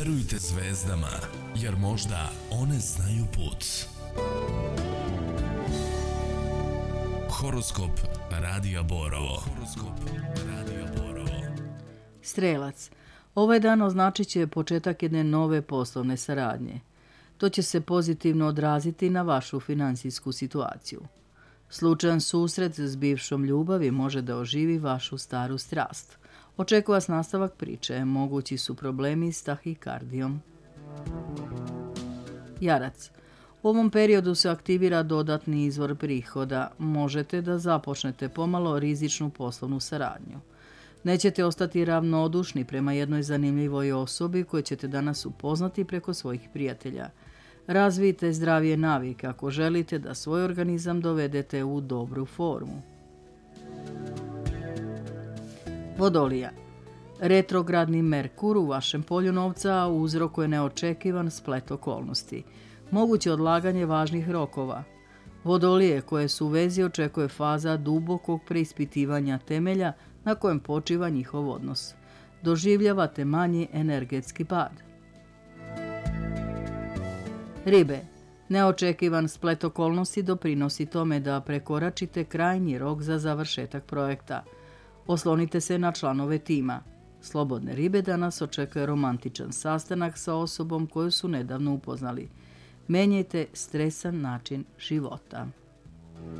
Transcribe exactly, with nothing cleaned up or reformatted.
Verujte zvezdama, jer možda one znaju put. Horoskop Radija Borovo. Horoskop Radija Borovo. Strelac. Ovaj dan označit će početak jedne nove poslovne saradnje. To će se pozitivno odraziti na vašu finansijsku situaciju. Slučajan susret s bivšom ljubavi može da oživi vašu staru strast. Očekuje vas nastavak priče, mogući su problemi s tahikardijom. Jarac. U ovom periodu se aktivira dodatni izvor prihoda. Možete da započnete pomalo rizičnu poslovnu saradnju. Nećete ostati ravnodušni prema jednoj zanimljivoj osobi koju ćete danas upoznati preko svojih prijatelja. Razvijte zdravije navike ako želite da svoj organizam dovedete u dobru formu. Vodolija. Retrogradni Merkur u vašem polju novca uzrokuje neočekivan splet okolnosti. Moguće odlaganje važnih rokova. Vodolije koje su u vezi očekuje faza dubokog preispitivanja temelja na kojem počiva njihov odnos. Doživljavate manji energetski pad. Ribe. Neočekivan splet okolnosti doprinosi tome da prekoračite krajnji rok za završetak projekta. Oslonite se na članove tima. Slobodne ribe danas očekuje romantičan sastanak sa osobom koju su nedavno upoznali. Menjajte stresan način života.